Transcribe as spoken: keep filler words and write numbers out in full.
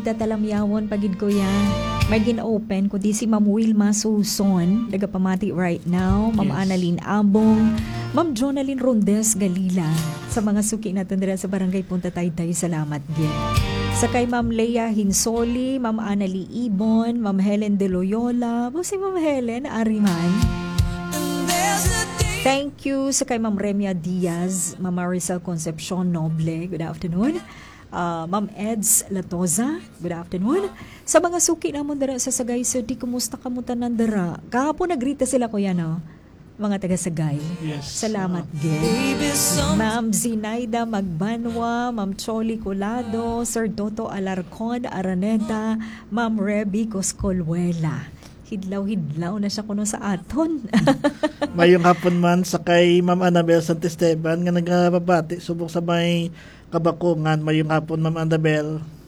Tatalamyawon pagid ko yan. May gin-open ko di si Ma'am Wilma Suson, nagapamati right now, Ma'am Yes. Annalyn Abong, Ma'am Jonalyn Rondes Galila, sa mga suki natin dira sa Barangay Punta Taytay, salamat gid. Sa kay Ma'am Leia Hinsoli, Ma'am Annalie Ibon, Ma'am Helen De Loyola, bo si Ma'am Helen Ariman. Thank you sa kay Ma'am Remia Diaz, Ma'am Maricel Concepcion Noble, good afternoon. Uh, Ma'am Eds Latoza, good afternoon. Sa mga suki namon dara sa Sagay City, kumusta ka mo tanan dara? Kahapon nagrita sila kuya no? Mga taga Sagay. Yes. Salamat gid. Ma'am Zinaida Magbanwa, Ma'am Choli Colado, Sir Toto Alarcon Araneta, Ma'am Reby Coscolwela. Hidlaw-hidlaw na siya kuno sa aton. Mayong hapon man sa kay Ma'am Annabel Santisteban nga nagababati subok sa may kabakungan. Mayong hapon Ma'am Annabel.